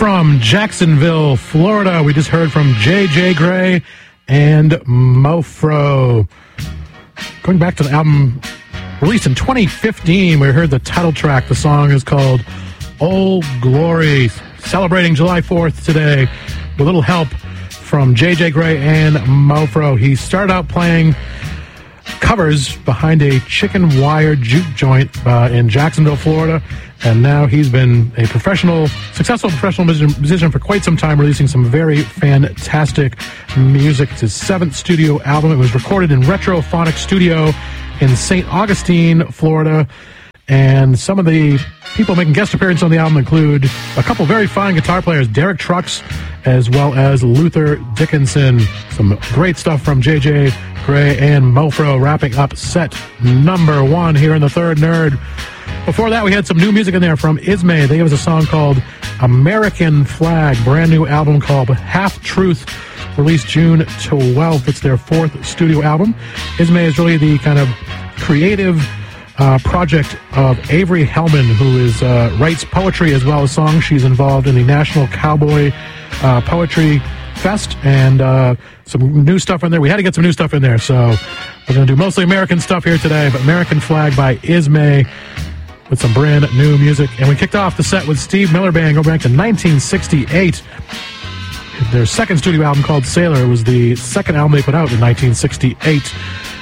from Jacksonville, Florida, we just heard from J.J. Grey and Mofro. Going back to the album released in 2015, we heard the title track. The song is called Old Glory, celebrating July 4th today with a little help from J.J. Grey and Mofro. He started out playing covers behind a chicken wire juke joint in Jacksonville, Florida, and now he's been a successful professional musician for quite some time, releasing some very fantastic music. It's his 7th studio album. It was recorded in Retrophonic Studio in St. Augustine, Florida, and some of the people making guest appearances on the album include a couple very fine guitar players, Derek Trucks, as well as Luther Dickinson. Some great stuff from J.J. Grey and Mofro, wrapping up set number 1 here in the Third Nerd. Before that, we had some new music in there from Ismay. They gave us a song called American Flag, brand new album called Half Truth, released June 12th. It's their 4th studio album. Ismay is really the kind of creative project of Avery Hellman, who writes poetry as well as songs. She's involved in the National Cowboy Poetry Fest, and some new stuff in there. We had to get some new stuff in there, so we're going to do mostly American stuff here today, but American Flag by Ismay with some brand new music. And we kicked off the set with Steve Miller Band, going back to 1968. Their 2nd studio album called Sailor. It was the 2nd album they put out in 1968,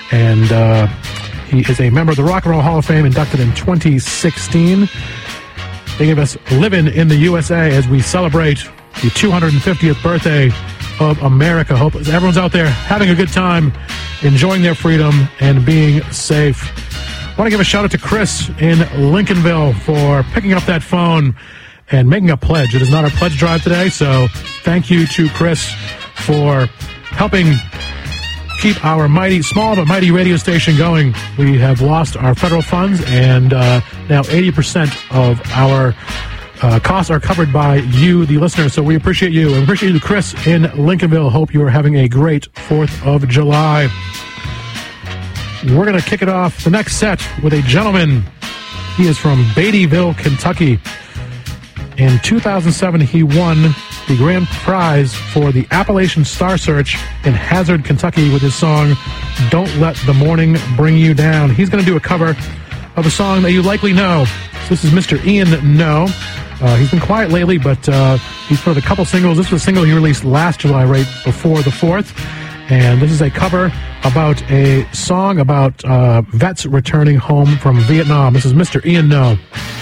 and he is a member of the Rock and Roll Hall of Fame, inducted in 2016. They gave us Livin' in the USA as we celebrate the 250th birthday of America. Hope everyone's out there having a good time, enjoying their freedom, and being safe. I want to give a shout out to Chris in Lincolnville for picking up that phone and making a pledge. It is not our pledge drive today, so thank you to Chris for helping keep our small but mighty radio station going. We have lost our federal funds, and now 80% of our costs are covered by you, the listener, so we appreciate you. And appreciate you, Chris in Lincolnville. Hope you are having a great 4th of July. We're going to kick it off the next set with a gentleman. He is from Beattyville, Kentucky. In 2007, he won the grand prize for the Appalachian Star Search in Hazard, Kentucky, with his song, Don't Let the Morning Bring You Down. He's going to do a cover of a song that you likely know. So this is Mr. Ian No. He's been quiet lately, but he's put out a couple singles. This was a single he released last July, right before the 4th. And this is a cover about a song about vets returning home from Vietnam. This is Mr. Ian No.